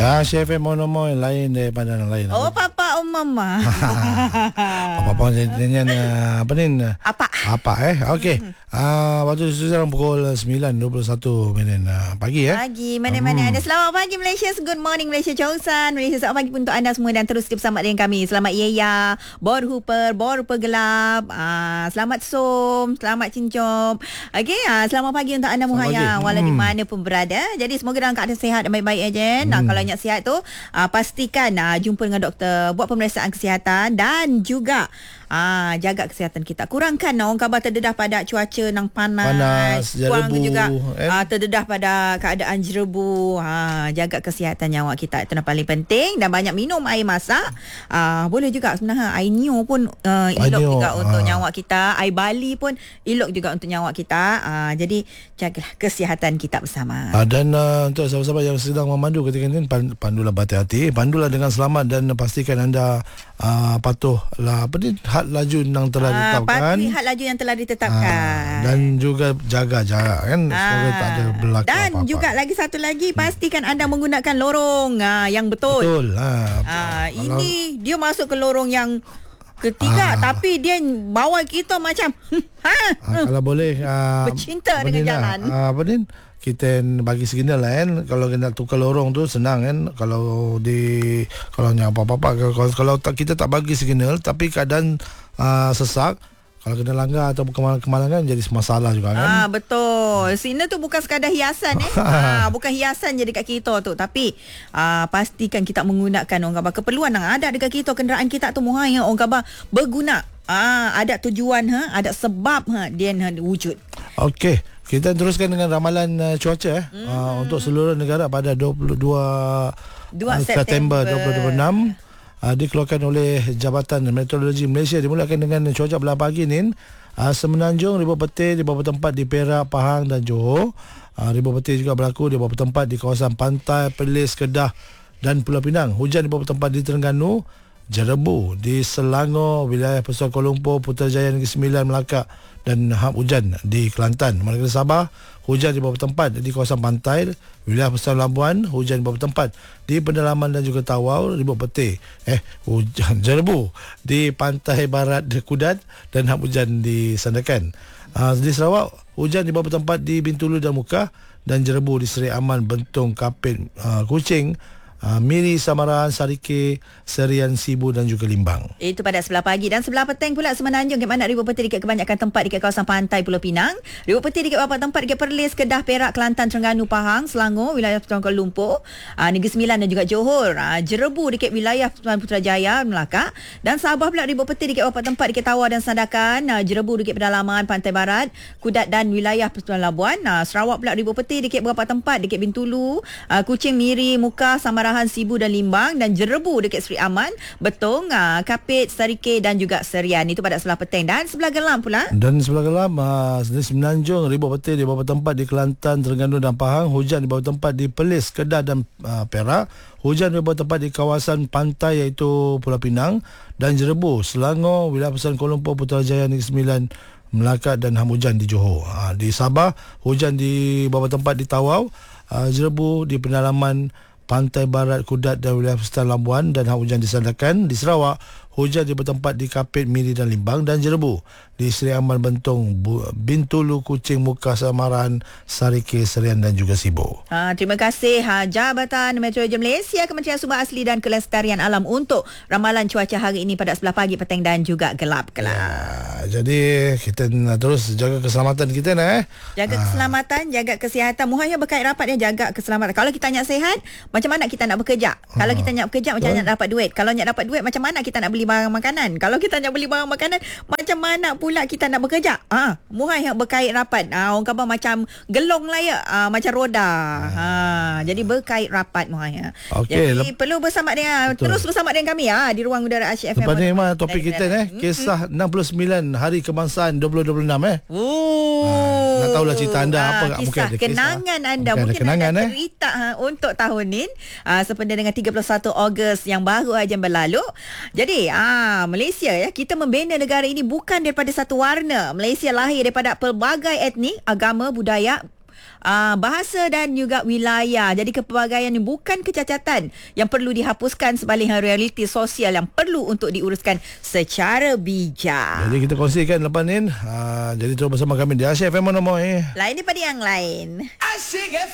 Chef Monomo lain daripada yang lain. Oh, papa mama. Apa dengan apa ni? Apa okey. Waktu sekarang pukul 9:21 pagi Pagi mana-mana anda. Selamat pagi Malaysia. Good morning Malaysia Chongsan. Malaysia, selamat pagi untuk anda semua dan terus bersama dengan kami. Selamat Yeya, Bor Hooper gelap. Selamat Som, selamat Cincom. Okey, selamat pagi untuk anda Muhaya walau di mana pun berada. Jadi semoga dalam keadaan sihat dan baik-baik aja. Kalau nak sihat tu pastikan jumpa dengan doktor, buat pemeriksaan kesihatan dan juga jaga kesihatan kita. Kurangkan orang khabar terdedah pada cuaca nang panas kurang juga terdedah pada keadaan jerebu. Jaga kesihatan nyawa kita, itu yang paling penting. Dan banyak minum air masak. Boleh juga sebenarnya air nyo pun elok juga untuk nyawa kita. Air bali pun elok juga untuk nyawa kita. Jadi jagalah kesihatan kita bersama. Dan untuk sahabat-sahabat yang sedang memandu ketika ini, pandulah berhati-hati, pandulah dengan selamat dan pastikan anda patuhlah had laju yang telah ditetapkan. Patuhi had laju yang telah ditetapkan. Dan juga jaga jarak kan, semoga tak ada berlaku dan apa-apa. juga lagi satu lagi, pastikan anda menggunakan lorong yang betul. Ini dia masuk ke lorong yang ketiga tapi dia bawa kita macam kalau boleh bercinta dengan jalan. Kita bagi signal lah kan. Kalau kena tukar lorong tu senang kan. Kalau yang apa-apa kalau kita tak bagi signal tapi keadaan sesak, kalau kena langgar atau kemalangan jadi masalah juga kan. Betul. Signal tu bukan sekadar hiasan bukan hiasan je dekat kita tu, tapi pastikan kita menggunakan orang khabar keperluan yang ada dekat kita, kenderaan kita tu Muhai orang khabar berguna. Ada tujuan ada sebab dia wujud. Okey, kita teruskan dengan ramalan cuaca untuk seluruh negara pada 22 September 2026. Dikeluarkan oleh Jabatan Meteorologi Malaysia. Dimulakan dengan cuaca belah pagi ni. Semenanjung ribuan petir di beberapa tempat di Perak, Pahang dan Johor. Ribuan petir juga berlaku di beberapa tempat di kawasan pantai Perlis, Kedah dan Pulau Pinang. Hujan di beberapa tempat di Terengganu, Jerebu, di Selangor, wilayah Pesisir Kuala Lumpur, Putrajaya Negeri Sembilan, Melaka dan hujan di Kelantan. Manakala Sabah, hujan di beberapa tempat di kawasan pantai, wilayah Pesisir Labuan, hujan di beberapa tempat di pedalaman dan juga Tawau, ribuan petir. Hujan Jerebu di pantai barat Kudat dan hujan di Sandakan. Di Sarawak, hujan di beberapa tempat di Bintulu dan Mukah dan Jerebu di Seri Aman, Bentong, Kapit, Kuching, Miri, Samaran, Sarike, Serian, Sibu dan juga Limbang. Itu pada sebelah pagi. Dan sebelah petang pula Semenanjung, ke mana ribuan petir dekat kebanyakan tempat dekat kawasan pantai Pulau Pinang. Ribuan petir dekat beberapa tempat dekat Perlis, Kedah, Perak, Kelantan, Terengganu, Pahang, Selangor, wilayah Kuala Lumpur, Negeri Sembilan dan juga Johor. Jerebu dekat wilayah Putrajaya, Melaka. Dan Sabah pula ribuan petir dekat beberapa tempat dekat Tawau dan Sandakan. Jerebu dekat pedalaman pantai barat Kudat dan wilayah Pesisir Labuan. Sarawak pula ribuan petir dekat beberapa tempat dekat Bintulu, Kuching, Miri, Mukah, Samaran, Sibu dan Limbang, dan Jerebu dekat Seri Aman, Betong, Kapit, Sarike dan juga Serian. Itu pada sebelah petang. Dan sebelah gelam pula. Dan sebelah gelam di Semenanjung, ribuan petir di beberapa tempat di Kelantan, Terengganu dan Pahang. Hujan di beberapa tempat di Perlis, Kedah dan Perak. Hujan di beberapa tempat di kawasan pantai iaitu Pulau Pinang dan Jerebu, Selangor, wilayah Pesisir Kuala Lumpur, Putrajaya Negeri Sembilan, Melaka dan hujan di Johor. Di Sabah, hujan di beberapa tempat di Tawau, Jerebu di pedalaman pantai barat Kudat dan wilayah Pesisir Labuan dan hujan di Sandakan. Di Sarawak, hujan di bertempat di Kapit, Miri dan Limbang dan Jerebu di Seri Aman, Bentong, Bintulu, Kuching, Mukah, Samaran, Sarike, Serian dan juga Sibu. Terima kasih Jabatan Meteorologi Malaysia, Kementerian Sumber Asli dan Kelestarian Alam untuk ramalan cuaca hari ini pada sebelah pagi, petang dan juga gelap-gelap. Jadi kita terus jaga keselamatan kita Jaga keselamatan, jaga kesihatan. Muhanya berkait rapat jaga keselamatan. Kalau kita nak sihat, macam mana kita nak bekerja? Kalau kita nak bekerja, macam mana nak dapat duit? Kalau nak dapat duit, macam mana kita nak beli barang makanan? Kalau kita nak beli barang makanan, macam mana pula kita nak bekerja? Muhai yang berkait rapat. Orang khabar macam gelong lah ya, macam roda. Jadi berkait rapat Muhai. Jadi perlu bersama dengan terus bersama dengan kami di ruang udara Asyik FM. Lepas ni topik kita kisah 69 Hari Kebangsaan 2026 nak tahulah cerita anda apa mungkin ada kenangan anda, mungkin kenangan, ada cerita untuk tahun ni sepenuhnya dengan 31 Ogos yang baru aja berlalu. Jadi Malaysia kita membina negara ini bukan daripada satu warna. Malaysia lahir daripada pelbagai etnik, agama, budaya, bahasa dan juga wilayah. Jadi kepelbagaian ni bukan kecacatan yang perlu dihapuskan, sebaliknya realiti sosial yang perlu untuk diuruskan secara bijak. Jadi kita kongsikan lepas ni. Jadi terus bersama kami di Asyik FM Monomoy. Lain daripada yang lain. Asyik FM.